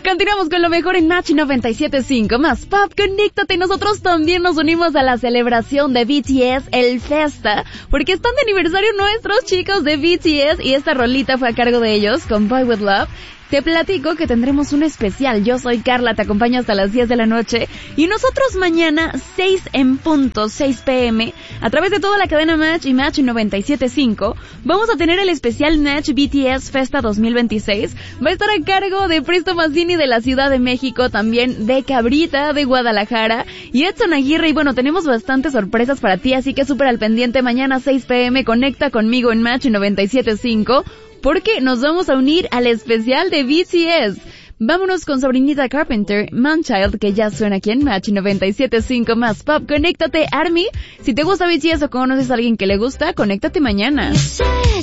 Continuamos con lo mejor en Match 97.5. Más pop, conéctate. Nosotros también nos unimos a la celebración de BTS, el Festa, porque están de aniversario nuestros chicos de BTS y esta rolita fue a cargo de ellos con Boy With Love. Te platico que tendremos un especial. Yo soy Carla, te acompaño hasta las 10 de la noche. Y nosotros mañana, 6 p.m, a través de toda la cadena Match y Match 97.5, vamos a tener el especial Match BTS Festa 2026. Va a estar a cargo de Presto Mazzini de la Ciudad de México, también de Cabrita de Guadalajara y Edson Aguirre. Y bueno, tenemos bastantes sorpresas para ti, así que súper al pendiente. Mañana 6 p.m, conecta conmigo en Match 97.5. Porque nos vamos a unir al especial de BTS. Vámonos con Sabrinita Carpenter, Manchild, que ya suena aquí en Match 97.5 más pop. Conéctate, Army. Si te gusta BTS o conoces a alguien que le gusta, conéctate mañana.